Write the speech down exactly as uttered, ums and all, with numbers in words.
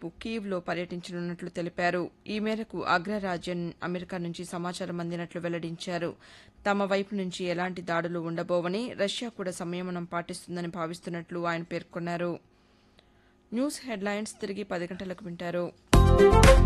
రేపు కీవ్లో పర్యటించనున్నట్లు తెలిపారు. ఈ మేరకు అగ్రరాజ్యం అమెరికా నుంచి సమాచారం అందినట్లు వెల్లడించారు. తమ వైపు నుంచి ఎలాంటి దాడులు ఉండబోవని, రష్యా కూడా సంయమనం పాటిస్తుందని భావిస్తున్నట్లు ఆయన పేర్కొన్నారు. న్యూస్ హెడ్లైన్స్ తిరిగి పది గంటలకు వింటారు.